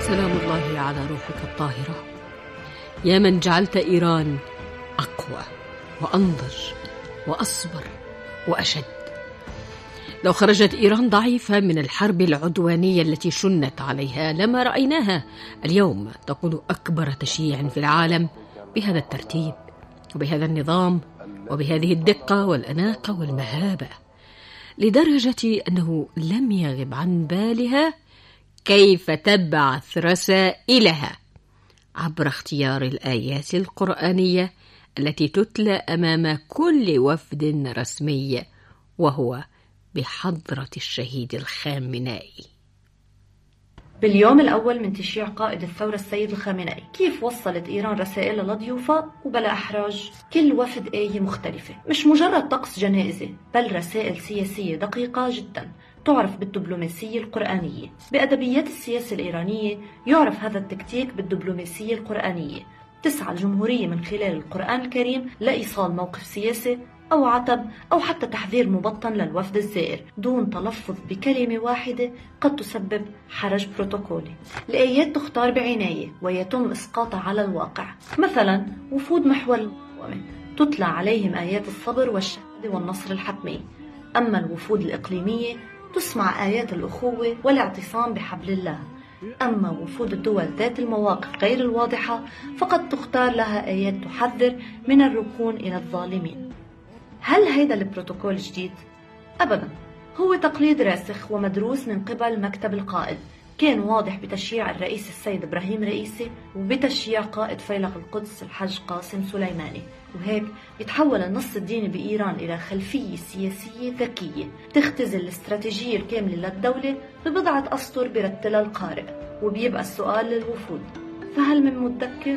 سلام الله على روحك الطاهرة، يا من جعلت إيران أقوى وأنضج وأصبر وأشد. لو خرجت إيران ضعيفة من الحرب العدوانية التي شنت عليها لما رأيناها اليوم تقود أكبر تشييع في العالم بهذا الترتيب وبهذا النظام وبهذه الدقة والأناقة والمهابة، لدرجة أنه لم يغب عن بالها كيف تبعث رسائلها عبر اختيار الآيات القرآنية التي تتلى أمام كل وفد رسمي، وهو بحضرة الشهيد الخامنائي. باليوم الأول من تشييع قائد الثورة السيد الخامنائي، كيف وصلت إيران رسائل لضيوفها وبلا إحراج؟ كل وفد آية مختلفة، مش مجرد طقس جنائزي، بل رسائل سياسية دقيقة جدا تعرف بالدبلوماسية القرآنية. بأدبيات السياسة الإيرانية يعرف هذا التكتيك بالدبلوماسية القرآنية. تسعى الجمهورية من خلال القرآن الكريم لإيصال موقف سياسي أو عتب أو حتى تحذير مبطن للوفد الزائر دون تلفظ بكلمة واحدة قد تسبب حرج بروتوكولي. الآيات تختار بعناية ويتم إسقاطها على الواقع. مثلا وفود محور المقاومة تتلى عليهم آيات الصبر والشهادة والنصر الحتمي، أما الوفود الإقليمية تسمع آيات الأخوة والاعتصام بحبل الله. أما وفود الدول ذات المواقف غير الواضحة فقد تختار لها آيات تحذر من الركون إلى الظالمين. هل هيدا البروتوكول جديد؟ أبدا، هو تقليد راسخ ومدروس من قبل مكتب القائد، كان واضح بتشييع الرئيس السيد إبراهيم رئيسي وبتشييع قائد فيلق القدس الحج قاسم سليماني. وهيك يتحول النص الديني بإيران إلى خلفية سياسية ذكية تختزل الاستراتيجية الكاملة للدولة ببضعة أسطر برتلها القارئ. وبيبقى السؤال للوفود: فهل من مدكر؟